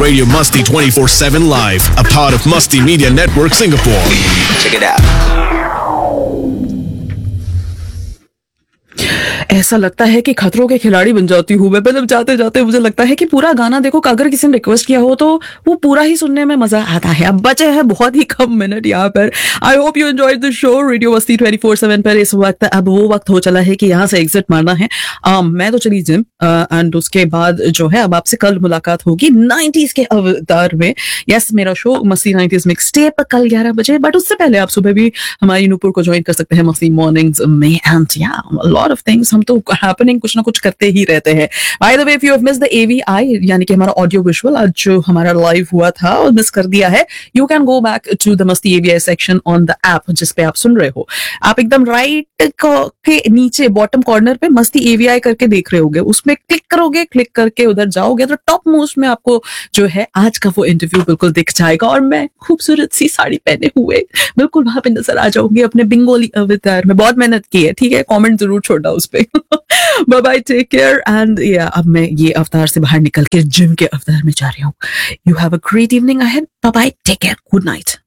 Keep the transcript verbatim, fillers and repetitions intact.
Radio Musty twenty-four seven Live, a part of Musty Media Network Singapore. Check it out. ऐसा लगता है कि खतरों के खिलाड़ी बन जाती हूँ मैं, मतलब जाते जाते मुझे लगता है कि पूरा गाना देखो, अगर किसी ने रिक्वेस्ट किया हो तो वो पूरा ही सुनने में मजा आता है। अब बचे हैं बहुत ही कम मिनट यहाँ पर। I hope you enjoyed the show. Radio मस्ती ट्वेंटी फोर सेवन पर इस वक्त अब वो वक्त हो चला है कि यहाँ से एग्जिट मारना है। um, मैं तो चली जिम एंड उसके बाद जो है अब आपसे कल मुलाकात होगी नाइनटीज के अवतार में। यस, मेरा शो मस्ती नाइनटीज मिक्स टेप कल ग्यारह बजे, बट उससे पहले आप सुबह भी हमारी नूपुर को ज्वाइन कर सकते हैं मस्ती मॉर्निंग्स में। एंड या लॉट ऑफ थिंग्स, हम तो हैपनिंग कुछ ना कुछ करते ही रहते हैं। By the way, if you have missed the AVI यानी कि हमारा ऑडियो विजुअल आज जो हमारा लाइव हुआ था और मिस कर दिया है, you can go back to the मस्ती AVI section on the app जिस पे आप सुन रहे हो। आप एकदम राइट के नीचे बॉटम कॉर्नर पे मस्ती एवीआई करके देख रहे होगे, उसमें क्लिक करोगे, क्लिक करके उधर जाओगे तो टॉप मोस्ट में आपको जो है आज का वो इंटरव्यू बिल्कुल दिख जाएगा और मैं खूबसूरत सी साड़ी पहने हुए बिल्कुल वहां पे नजर आ जाऊंगी अपने बंगाली अवतार में। बहुत मेहनत की है, ठीक है, कमेंट जरूर छोड़ना उस पे। Bye bye, take care and या अब मैं ये अवतार से बाहर निकल के जिम के अवतार में जा रही हूँ। You have a great evening ahead. Bye bye, take care, good night.